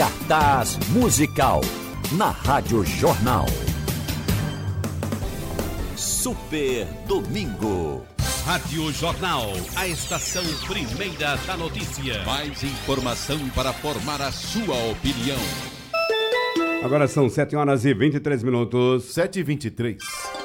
Cartaz musical na Rádio Jornal. Super Domingo. Rádio Jornal, a estação primeira da notícia. Mais informação para formar a sua opinião. Agora são 7h23. 7h23.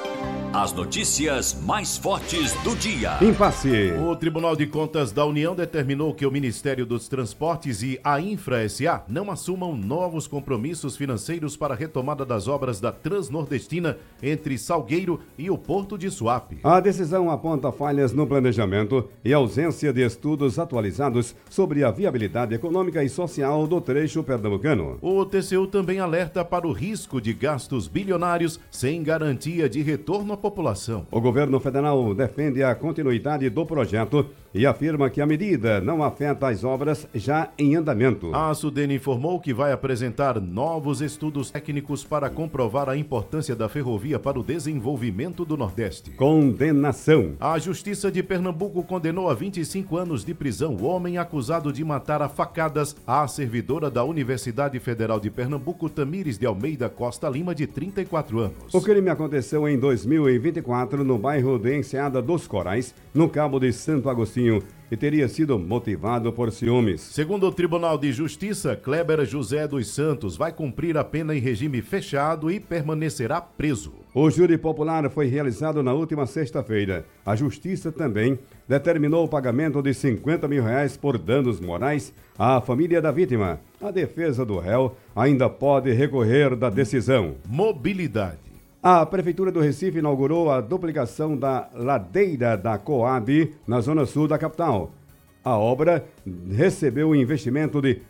As notícias mais fortes do dia. Impasse. O Tribunal de Contas da União determinou que o Ministério dos Transportes e a Infra S.A. não assumam novos compromissos financeiros para a retomada das obras da Transnordestina entre Salgueiro e o Porto de Suape. A decisão aponta falhas no planejamento e ausência de estudos atualizados sobre a viabilidade econômica e social do trecho pernambucano. O TCU também alerta para o risco de gastos bilionários sem garantia de retorno à população. O governo federal defende a continuidade do projeto e afirma que a medida não afeta as obras já em andamento. A Sudene informou que vai apresentar novos estudos técnicos para comprovar a importância da ferrovia para o desenvolvimento do Nordeste. Condenação. A Justiça de Pernambuco condenou a 25 anos de prisão o homem acusado de matar a facadas a servidora da Universidade Federal de Pernambuco, Tamires de Almeida Costa Lima, de 34 anos. O crime aconteceu em 2024 no bairro de Enseada dos Corais, no Cabo de Santo Agostinho, e teria sido motivado por ciúmes. Segundo o Tribunal de Justiça, Kleber José dos Santos vai cumprir a pena em regime fechado e permanecerá preso. O júri popular foi realizado na última sexta-feira. A Justiça também determinou o pagamento de R$50 mil por danos morais à família da vítima. A defesa do réu ainda pode recorrer da decisão. Mobilidade. A Prefeitura do Recife inaugurou a duplicação da ladeira da Coab na zona sul da capital. A obra recebeu um investimento de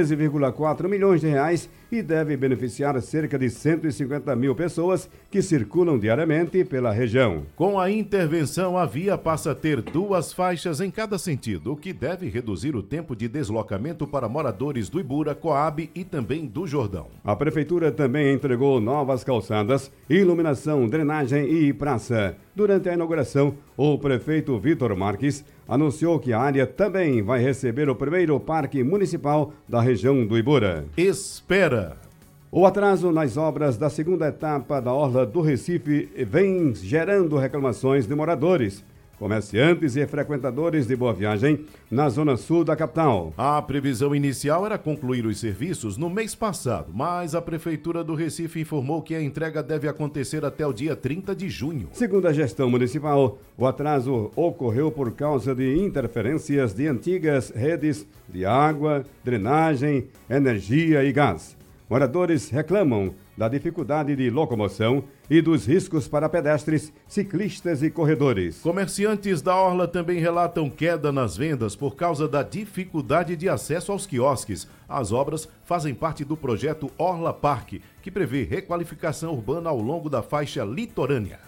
R$13,4 milhões e deve beneficiar cerca de 150 mil pessoas que circulam diariamente pela região. Com a intervenção, a via passa a ter 2 faixas em cada sentido, o que deve reduzir o tempo de deslocamento para moradores do Ibura, Coab e também do Jordão. A Prefeitura também entregou novas calçadas, iluminação, drenagem e praça. Durante a inauguração, o prefeito Vitor Marques anunciou que a área também vai receber o primeiro parque municipal da região do Ibura. Espera! O atraso nas obras da segunda etapa da Orla do Recife vem gerando reclamações de moradores, comerciantes e frequentadores de Boa Viagem na zona sul da capital. A previsão inicial era concluir os serviços no mês passado, mas a Prefeitura do Recife informou que a entrega deve acontecer até o dia 30 de junho. Segundo a gestão municipal, o atraso ocorreu por causa de interferências de antigas redes de água, drenagem, energia e gás. Moradores reclamam da dificuldade de locomoção e dos riscos para pedestres, ciclistas e corredores. Comerciantes da Orla também relatam queda nas vendas por causa da dificuldade de acesso aos quiosques. As obras fazem parte do projeto Orla Parque, que prevê requalificação urbana ao longo da faixa litorânea.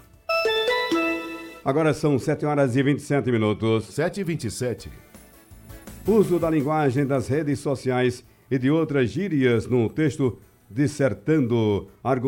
Agora são 7h27. 7h27. Uso da linguagem das redes sociais e de outras gírias no texto dissertativo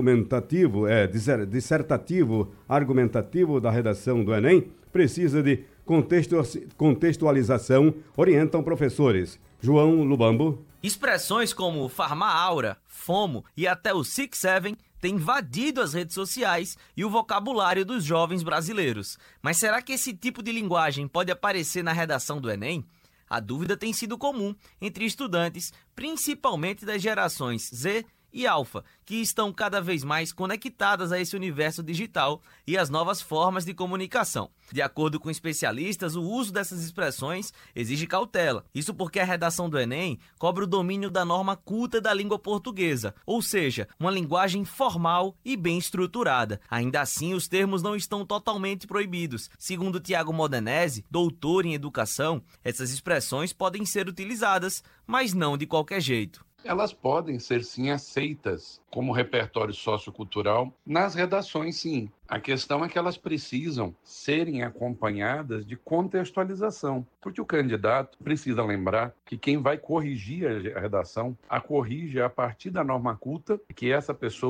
argumentativo da redação do Enem precisa de contextualização, orientam professores. João Lubambo. Expressões como farma-aura, FOMO e até o 6-7 têm invadido as redes sociais e o vocabulário dos jovens brasileiros. Mas será que esse tipo de linguagem pode aparecer na redação do Enem? A dúvida tem sido comum entre estudantes, principalmente das gerações Z e Alfa, que estão cada vez mais conectadas a esse universo digital e as novas formas de comunicação. De acordo com especialistas, o uso dessas expressões exige cautela. Isso porque a redação do Enem cobra o domínio da norma culta da língua portuguesa, ou seja, uma linguagem formal e bem estruturada. Ainda assim, os termos não estão totalmente proibidos. Segundo Tiago Modenese, doutor em educação, essas expressões podem ser utilizadas, mas não de qualquer jeito. Elas podem ser, sim, aceitas como repertório sociocultural nas redações, sim. A questão é que elas precisam serem acompanhadas de contextualização, porque o candidato precisa lembrar que quem vai corrigir a redação, a corrige a partir da norma culta que essa pessoa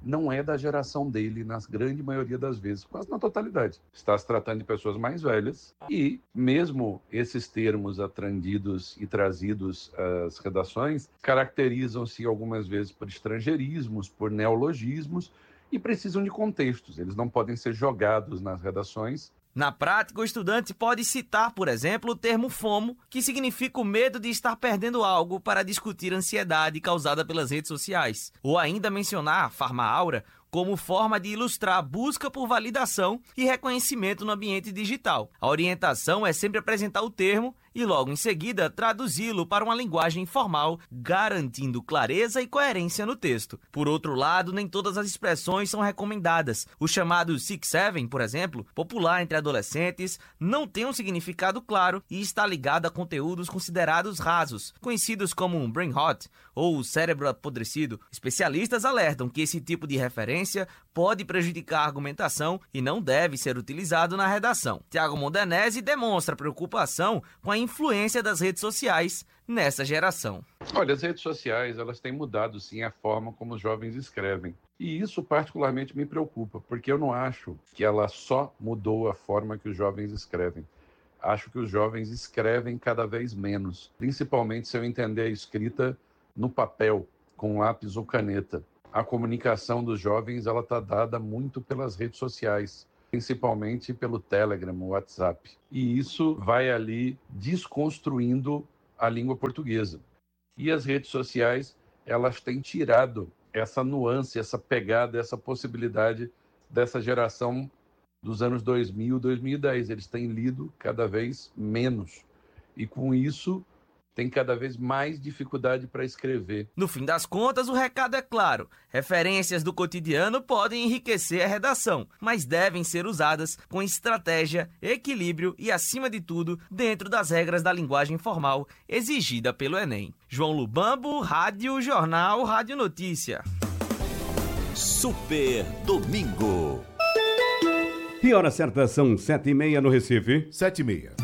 não é da geração dele, na grande maioria das vezes, quase na totalidade. Está se tratando de pessoas mais velhas e mesmo esses termos atrandidos e trazidos às redações caracterizam-se algumas vezes por estrangeirismos, por neologismos e precisam de contextos. Eles não podem ser jogados nas redações. Na prática, o estudante pode citar, por exemplo, o termo FOMO, que significa o medo de estar perdendo algo, para discutir a ansiedade causada pelas redes sociais. Ou ainda mencionar Farma-Aura como forma de ilustrar a busca por validação e reconhecimento no ambiente digital. A orientação é sempre apresentar o termo e logo em seguida traduzi-lo para uma linguagem informal, garantindo clareza e coerência no texto. Por outro lado, nem todas as expressões são recomendadas. O chamado 6-7, por exemplo, popular entre adolescentes, não tem um significado claro e está ligado a conteúdos considerados rasos, conhecidos como um brain rot ou cérebro apodrecido. Especialistas alertam que esse tipo de referência pode prejudicar a argumentação e não deve ser utilizado na redação. Tiago Mondanese demonstra preocupação com a influência das redes sociais nessa geração. Olha, as redes sociais, elas têm mudado sim a forma como os jovens escrevem. E isso particularmente me preocupa, porque eu não acho que ela só mudou a forma que os jovens escrevem. Acho que os jovens escrevem cada vez menos, principalmente se eu entender a escrita no papel, com lápis ou caneta. A comunicação dos jovens ela está dada muito pelas redes sociais, principalmente pelo Telegram, o WhatsApp. E isso vai ali desconstruindo a língua portuguesa. E as redes sociais, elas têm tirado essa nuance, essa pegada, essa possibilidade dessa geração dos anos 2000, 2010. Eles têm lido cada vez menos. E com isso, tem cada vez mais dificuldade para escrever. No fim das contas, o recado é claro. Referências do cotidiano podem enriquecer a redação, mas devem ser usadas com estratégia, equilíbrio e, acima de tudo, dentro das regras da linguagem formal exigida pelo Enem. João Lubambo, Rádio Jornal, Rádio Notícia. Super Domingo. E hora certa são 7h30 no Recife. 7h30.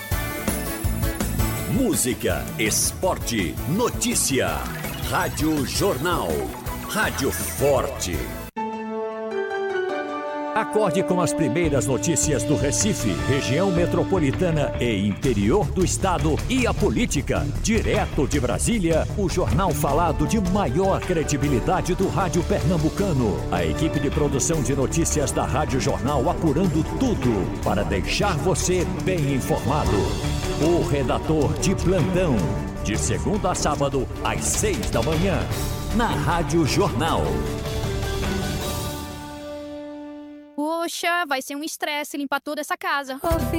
Música, esporte, notícia. Rádio Jornal. Rádio Forte. Acorde com as primeiras notícias do Recife, região metropolitana e interior do estado e a política. Direto de Brasília, o jornal falado de maior credibilidade do rádio pernambucano. A equipe de produção de notícias da Rádio Jornal apurando tudo para deixar você bem informado. O redator de plantão, de segunda a sábado, às 6 da manhã, na Rádio Jornal. Poxa, vai ser um estresse limpar toda essa casa.